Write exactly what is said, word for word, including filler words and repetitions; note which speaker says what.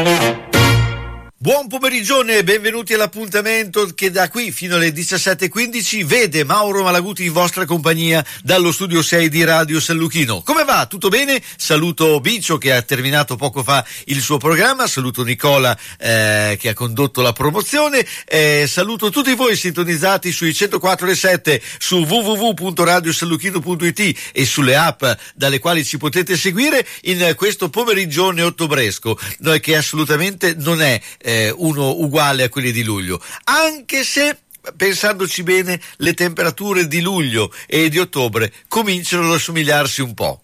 Speaker 1: Buon pomeriggio e benvenuti all'appuntamento che da qui fino alle diciassette e quindici vede Mauro Malaguti in vostra compagnia dallo studio sei di Radio San Luchino. Come va? Tutto bene? Saluto Bicio che ha terminato poco fa il suo programma, saluto Nicola eh, che ha condotto la promozione, eh, saluto tutti voi sintonizzati sui centoquattro e sette su w w w punto radio san luchino punto i t e sulle app dalle quali ci potete seguire in questo pomeriggione ottobresco, eh, che assolutamente non è eh, uno uguale a quelli di luglio, anche se pensandoci bene le temperature di luglio e di ottobre cominciano ad assomigliarsi un po'.